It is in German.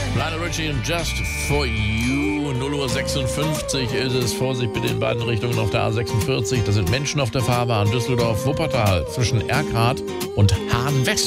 Lionel Richie und Just for You. 0:56 Uhr ist es. Vorsicht bitte in beiden Richtungen auf der A46. Da sind Menschen auf der Fahrbahn Düsseldorf-Wuppertal zwischen Erkrath und Hahn-West.